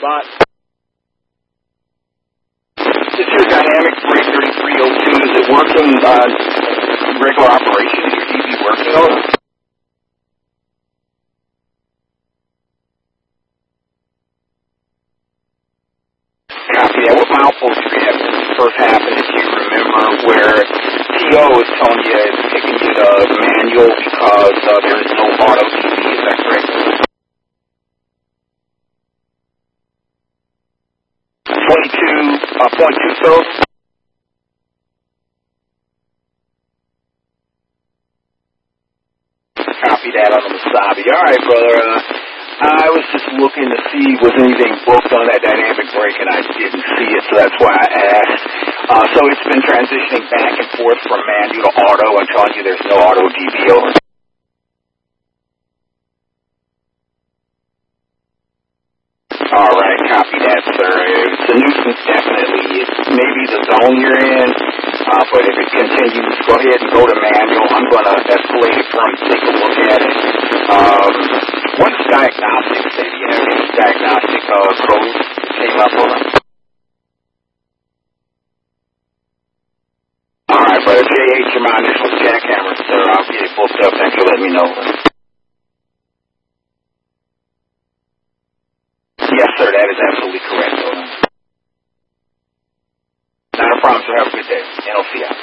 spot. This is your dynamic brake 3302. Is it working on regular operation? Is your DB working over? Copy that. What milepost do you have since this first happened? If you remember where TO is telling you it's picking you to manual because there is no auto DB, is that correct? 22.2 cells. Copy that on the Wasabi. All right, brother. I was just looking to see was anything booked on that dynamic brake, and I didn't see it, so that's why I asked. So it's been transitioning back and forth from manual to auto. I'm telling you there's no auto DB over. All right, copy that, sir. It's a nuisance, definitely. It's maybe the zone you're in, but if it continues, go ahead and go to manual. I'm going to escalate it for him to take a look at it. What's diagnostics, say? Do you have any diagnostic codes came up on it? All right, brother. JH, your my initial jackhammer, sir. I'll get it booked up. Thanks for letting me know. Yes, sir. That is absolutely correct, sir. Not a problem, sir. Have a good day. NLC out.